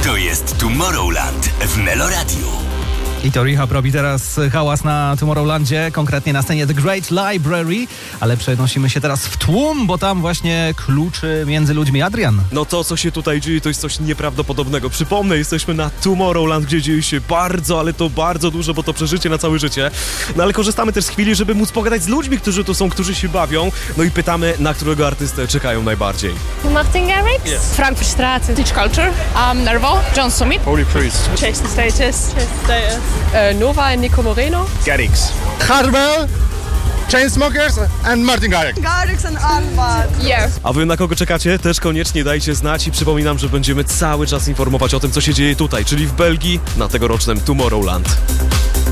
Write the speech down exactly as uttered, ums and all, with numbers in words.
To jest Tomorrowland w Meloradiu. I to Rehab robi teraz hałas na Tomorrowlandzie, konkretnie na scenie The Great Library, ale przenosimy się teraz w tłum, bo tam właśnie kluczy między ludźmi. Adrian. No to, co się tutaj dzieje, to jest coś nieprawdopodobnego. Przypomnę, jesteśmy na Tomorrowland, gdzie dzieje się bardzo, ale to bardzo dużo, bo to przeżycie na całe życie. No ale korzystamy też z chwili, żeby móc pogadać z ludźmi, którzy tu są, którzy się bawią. No i pytamy, na którego artystę czekają najbardziej. Martin Garrix, Yes. Frank Verstraeten, Teach Culture, um, Nervo, John Summit, Holy Priest, Chase the Status, uh, Nova and Nico Moreno. Garrix, Hardwell, Chainsmokers and Martin Garrix. Garrix and Alba. yeah. A wy na kogo czekacie? Też koniecznie dajcie znać i przypominam, że będziemy cały czas informować o tym, co się dzieje tutaj, czyli w Belgii na tegorocznym Tomorrowland.